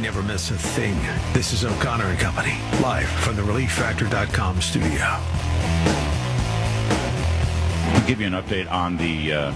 never miss a thing. This is O'Connor and Company, live from the ReliefFactor.com studio. I'll give you an update on the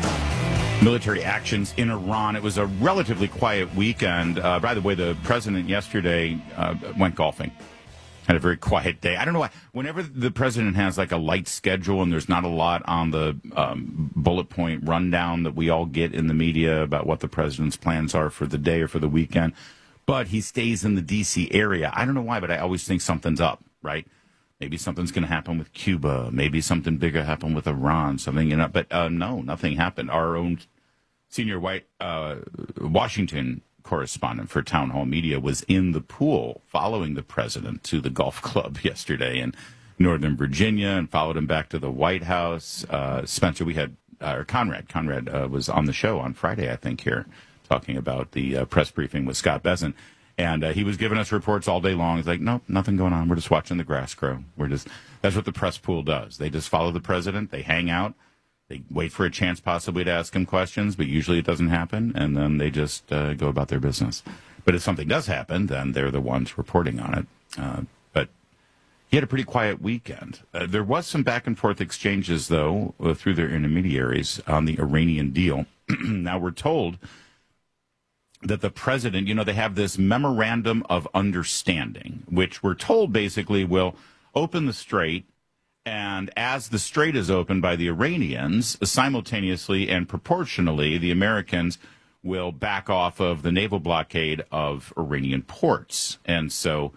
military actions in Iran. It was a relatively quiet weekend. By the way, the president yesterday went golfing. Had a very quiet day. I don't know why. Whenever the president has like a light schedule and there's not a lot on the bullet point rundown that we all get in the media about what the president's plans are for the day or for the weekend, but he stays in the D.C. area. I don't know why, but I always think something's up, right? Maybe something's going to happen with Cuba. Maybe something bigger happen with Iran. Something, but no, nothing happened. Our own senior Washington correspondent for Town Hall Media was in the pool following the president to the golf club yesterday in Northern Virginia and followed him back to the White House. Spencer, we had Conrad was on the show on Friday, I think, here talking about the press briefing with Scott Bessent. And he was giving us reports all day long. He's like, nope, nothing going on. We're just watching the grass grow. That's what the press pool does. They just follow the president. They hang out. They wait for a chance possibly to ask him questions, but usually it doesn't happen, and then they just go about their business. But if something does happen, then they're the ones reporting on it. But he had a pretty quiet weekend. There was some back-and-forth exchanges, though, through their intermediaries on the Iranian deal. Now, we're told that the president, they have this memorandum of understanding, which we're told basically will open the strait. And as the strait is opened by the Iranians, simultaneously and proportionally, the Americans will back off of the naval blockade of Iranian ports. And so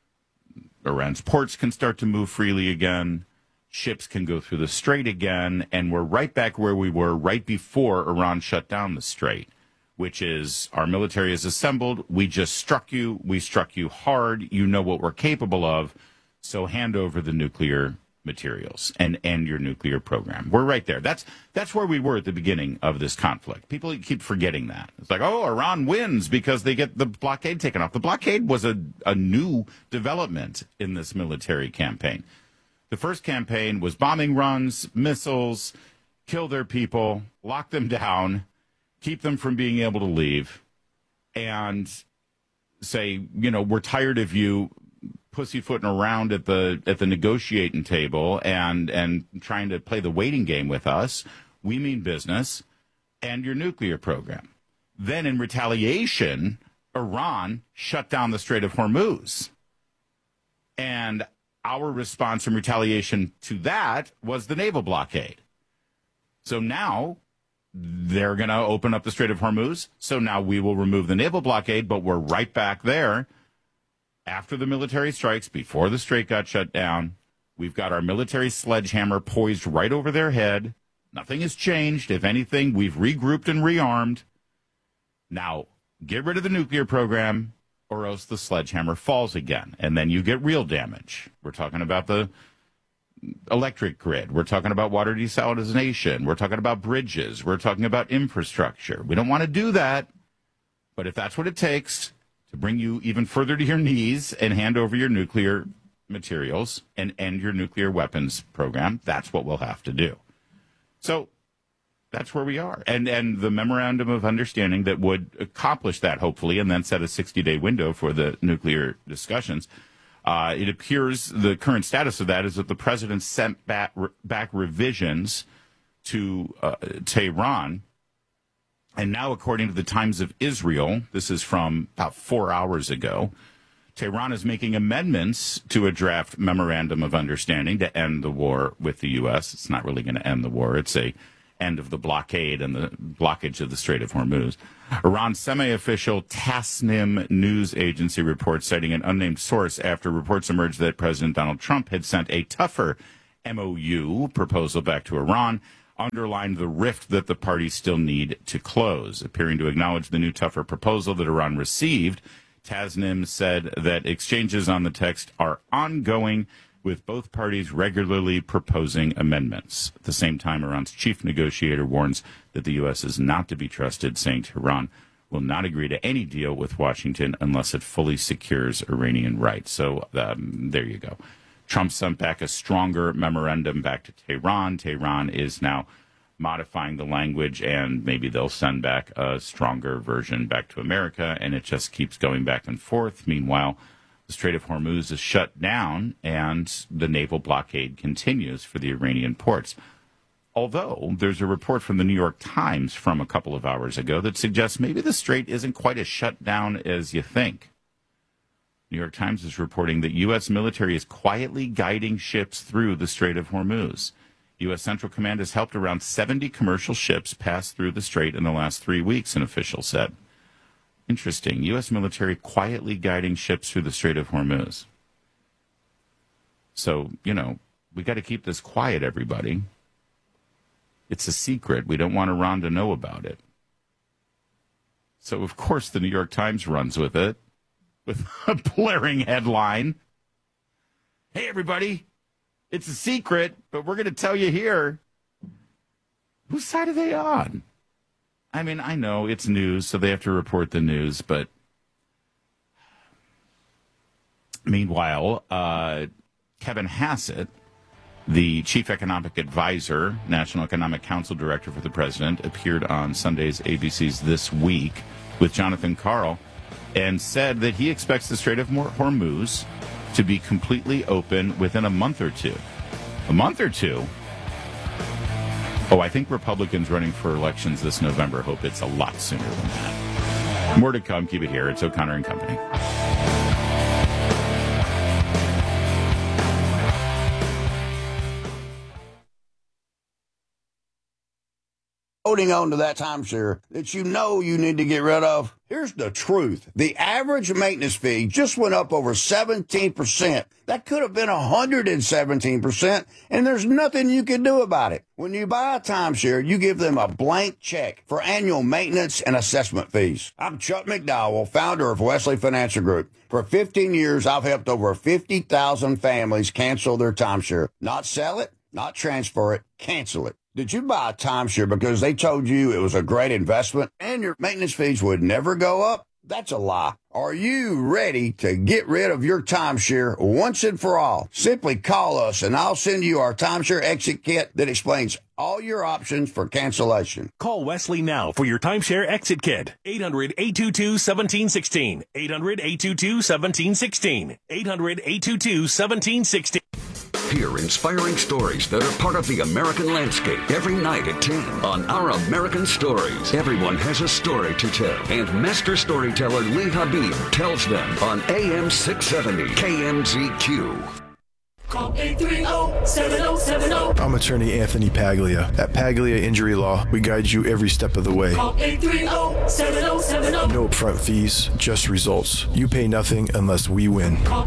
Iran's ports can start to move freely again. Ships can go through the strait again. And we're right back where we were right before Iran shut down the strait, which is our military is assembled. We just struck you. We struck you hard. You know what we're capable of. So hand over the nuclear materials and end your nuclear program. We're right there. That's where we were at the beginning of this conflict. People keep forgetting that. It's like, oh, Iran wins because they get the blockade taken off. The blockade was a new development in this military campaign. The first campaign was bombing runs, missiles, kill their people, lock them down, keep them from being able to leave, and say, we're tired of you pussyfooting around at the negotiating table and trying to play the waiting game with us. We mean business and your nuclear program. Then in retaliation, Iran shut down the Strait of Hormuz. And our response in retaliation to that was the naval blockade. So now they're going to open up the Strait of Hormuz. So now we will remove the naval blockade, but we're right back there. After the military strikes, before the strait got shut down, we've got our military sledgehammer poised right over their head. Nothing has changed. If anything, we've regrouped and rearmed. Now, get rid of the nuclear program, or else the sledgehammer falls again, and then you get real damage. We're talking about the electric grid. We're talking about water desalination. We're talking about bridges. We're talking about infrastructure. We don't want to do that, but if that's what it takes to bring you even further to your knees and hand over your nuclear materials and end your nuclear weapons program, that's what we'll have to do. So that's where we are. And the memorandum of understanding that would accomplish that, hopefully, and then set a 60-day window for the nuclear discussions. It appears the current status of that is that the president sent back revisions to Tehran. And now, according to the Times of Israel, this is from about 4 hours ago, Tehran is making amendments to a draft memorandum of understanding to end the war with the U.S. It's not really going to end the war. It's a end of the blockade and the blockage of the Strait of Hormuz. Iran's semi-official Tasnim news agency reports, citing an unnamed source after reports emerged that President Donald Trump had sent a tougher MOU proposal back to Iran, underlined the rift that the parties still need to close. Appearing to acknowledge the new tougher proposal that Iran received, Tasnim said that exchanges on the text are ongoing, with both parties regularly proposing amendments. At the same time, Iran's chief negotiator warns that the U.S. is not to be trusted, saying Tehran will not agree to any deal with Washington unless it fully secures Iranian rights. So there you go. Trump sent back a stronger memorandum back to Tehran. Tehran is now modifying the language, and maybe they'll send back a stronger version back to America, and it just keeps going back and forth. Meanwhile, the Strait of Hormuz is shut down, and the naval blockade continues for the Iranian ports. Although there's a report from the New York Times from a couple of hours ago that suggests maybe the strait isn't quite as shut down as you think. New York Times is reporting that U.S. military is quietly guiding ships through the Strait of Hormuz. U.S. Central Command has helped around 70 commercial ships pass through the strait in the last 3 weeks, an official said. Interesting. U.S. military quietly guiding ships through the Strait of Hormuz. So, we got to keep this quiet, everybody. It's a secret. We don't want Iran to know about it. So, of course, the New York Times runs with it, with a blaring headline. Hey, everybody, it's a secret, but we're going to tell you here. Whose side are they on? I mean, I know it's news, so they have to report the news, but meanwhile, Kevin Hassett, the chief economic advisor, National Economic Council director for the president, appeared on Sunday's ABC's This Week with Jonathan Karl and said that he expects the Strait of Hormuz to be completely open within a month or two. A month or two? Oh, I think Republicans running for elections this November hope it's a lot sooner than that. More to come. Keep it here. It's O'Connor and Company. Holding on to that timeshare that you need to get rid of. Here's the truth. The average maintenance fee just went up over 17%. That could have been 117%, and there's nothing you can do about it. When you buy a timeshare, you give them a blank check for annual maintenance and assessment fees. I'm Chuck McDowell, founder of Wesley Financial Group. For 15 years, I've helped over 50,000 families cancel their timeshare. Not sell it, not transfer it, cancel it. Did you buy a timeshare because they told you it was a great investment and your maintenance fees would never go up? That's a lie. Are you ready to get rid of your timeshare once and for all? Simply call us and I'll send you our timeshare exit kit that explains all your options for cancellation. Call Wesley now for your timeshare exit kit. 800-822-1716. 800-822-1716. 800-822-1716. Hear inspiring stories that are part of the American landscape every night at 10 on Our American Stories. Everyone has a story to tell, and master storyteller Lee Habib tells them on AM 670 KMZQ. Call 830-7070. I'm attorney Anthony Paglia. At Paglia Injury Law, we guide you every step of the way. Call 830-7070. No upfront fees, just results. You pay nothing unless we win. Call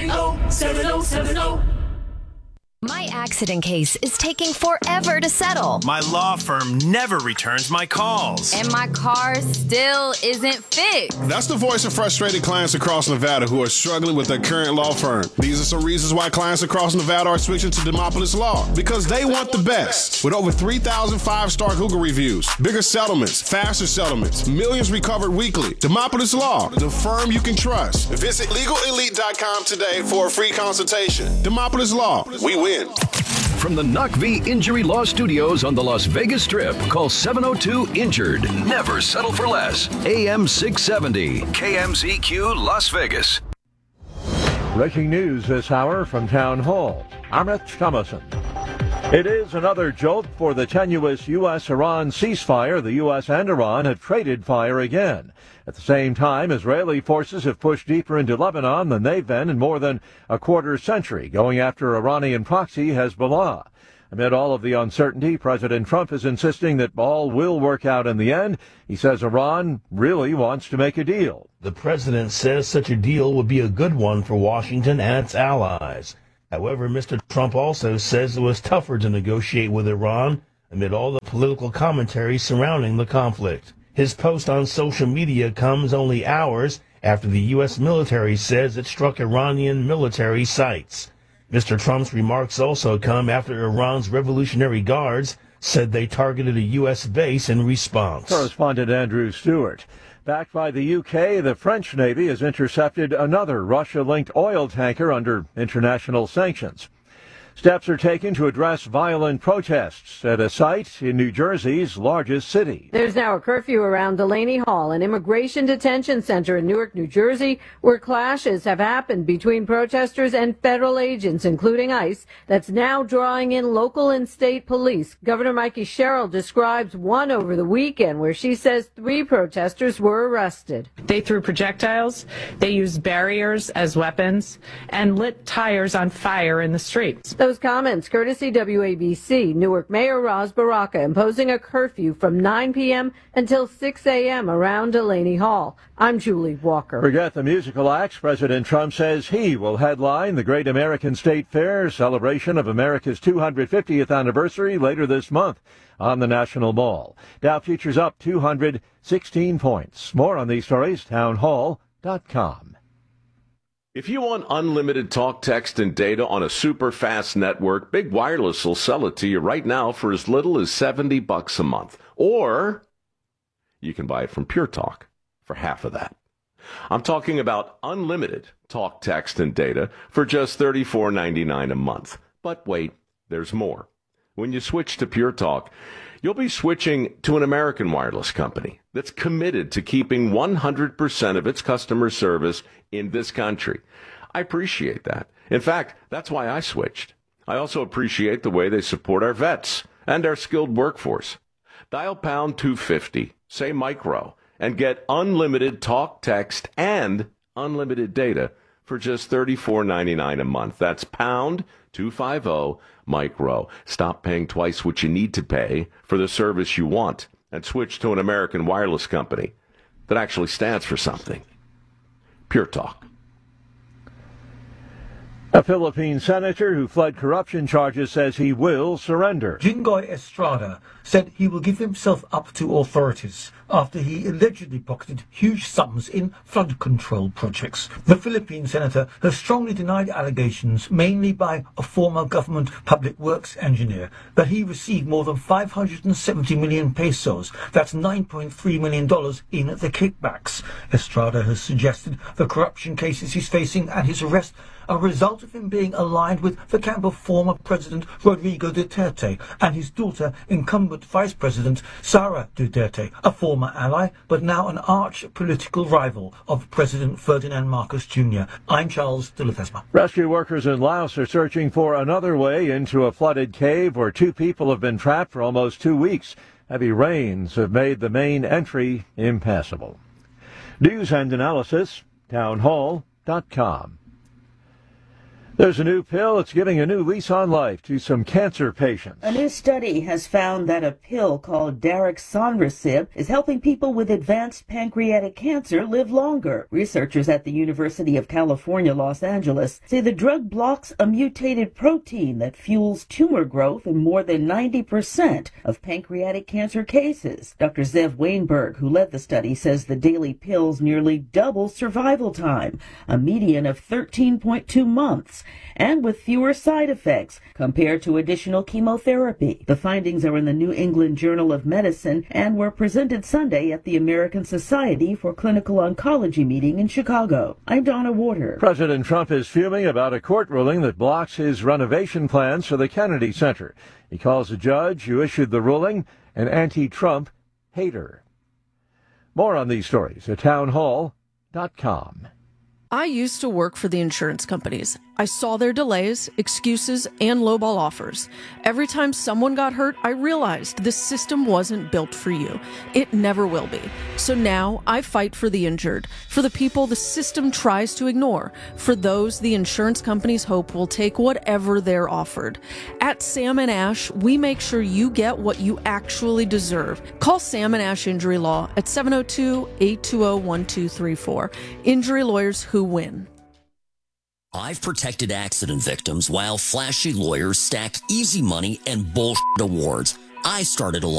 830-7070. My accident case is taking forever to settle. My law firm never returns my calls. And my car still isn't fixed. That's the voice of frustrated clients across Nevada who are struggling with their current law firm. These are some reasons why clients across Nevada are switching to Demopolis Law. Because they want the best. With over 3,000 five-star Google reviews, bigger settlements, faster settlements, millions recovered weekly. Demopolis Law, the firm you can trust. Visit LegalElite.com today for a free consultation. Demopolis Law, we win. From the Knock V Injury Law Studios on the Las Vegas Strip, call 702-INJURED. Never settle for less. AM 670, KMZQ Las Vegas. Breaking news this hour from Town Hall. Amit Thomason. It is another jolt for the tenuous U.S.-Iran ceasefire. The U.S. and Iran have traded fire again. At the same time, Israeli forces have pushed deeper into Lebanon than they've been in more than a quarter century, going after Iranian proxy Hezbollah. Amid all of the uncertainty, President Trump is insisting that all will work out in the end. He says Iran really wants to make a deal. The president says such a deal would be a good one for Washington and its allies. However, Mr. Trump also says it was tougher to negotiate with Iran amid all the political commentary surrounding the conflict. His post on social media comes only hours after the U.S. military says it struck Iranian military sites. Mr. Trump's remarks also come after Iran's Revolutionary Guards said they targeted a U.S. base in response. Correspondent Andrew Stewart. Backed by the UK, the French Navy has intercepted another Russia-linked oil tanker under international sanctions. Steps are taken to address violent protests at a site in New Jersey's largest city. There's now a curfew around Delaney Hall, an immigration detention center in Newark, New Jersey, where clashes have happened between protesters and federal agents, including ICE, that's now drawing in local and state police. Governor Mikey Sherrill describes one over the weekend where she says 3 protesters were arrested. They threw projectiles, they used barriers as weapons, and lit tires on fire in the streets. Those comments courtesy WABC. Newark Mayor Ras Baraka imposing a curfew from 9 p.m. until 6 a.m. around Delaney Hall. I'm Julie Walker. Forget the musical acts. President Trump says he will headline the Great American State Fair celebration of America's 250th anniversary later this month on the National Mall. Dow futures up 216 points. More on these stories, townhall.com. If you want unlimited talk, text, and data on a super fast network, Big Wireless will sell it to you right now for as little as $70 a month. Or you can buy it from Pure Talk for half of that. I'm talking about unlimited talk, text, and data for just $34.99 a month. But wait, there's more. When you switch to Pure Talk, you'll be switching to an American wireless company that's committed to keeping 100% of its customer service in this country. I appreciate that. In fact, that's why I switched. I also appreciate the way they support our vets and our skilled workforce. Dial pound 250, say micro, and get unlimited talk, text, and unlimited data for just $34.99 a month. That's pound 250 micro. Stop paying twice what you need to pay for the service you want and switch to an American wireless company that actually stands for something. Pure Talk. A Philippine senator who fled corruption charges says he will surrender. Jingoy Estrada said he will give himself up to authorities after he allegedly pocketed huge sums in flood control projects. The Philippine senator has strongly denied allegations, mainly by a former government public works engineer, that he received more than 570 million pesos, that's $9.3 million, in the kickbacks. Estrada has suggested the corruption cases he's facing and his arrest a result of him being aligned with the camp of former President Rodrigo Duterte and his daughter, incumbent Vice President Sara Duterte, a former ally but now an arch political rival of President Ferdinand Marcos Jr. I'm Charles de Ledesma. Rescue workers in Laos are searching for another way into a flooded cave where 2 people have been trapped for almost 2 weeks. Heavy rains have made the main entry impassable. News and analysis, townhall.com. There's a new pill that's giving a new lease on life to some cancer patients. A new study has found that a pill called Daraxonrasib is helping people with advanced pancreatic cancer live longer. Researchers at the University of California, Los Angeles, say the drug blocks a mutated protein that fuels tumor growth in more than 90% of pancreatic cancer cases. Dr. Zev Weinberg, who led the study, says the daily pills nearly double survival time, a median of 13.2 months. And with fewer side effects compared to additional chemotherapy. The findings are in the New England Journal of Medicine and were presented Sunday at the American Society for Clinical Oncology meeting in Chicago. I'm Donna Warder. President Trump is fuming about a court ruling that blocks his renovation plans for the Kennedy Center. He calls the judge who issued the ruling an anti-Trump hater. More on these stories at townhall.com. I used to work for the insurance companies. I saw their delays, excuses, and lowball offers. Every time someone got hurt, I realized this system wasn't built for you. It never will be. So now I fight for the injured, for the people the system tries to ignore, for those the insurance companies hope will take whatever they're offered. At Sam & Ash, we make sure you get what you actually deserve. Call Sam & Ash Injury Law at 702-820-1234. Injury lawyers who win. I've protected accident victims while flashy lawyers stack easy money and bullshit awards. I started a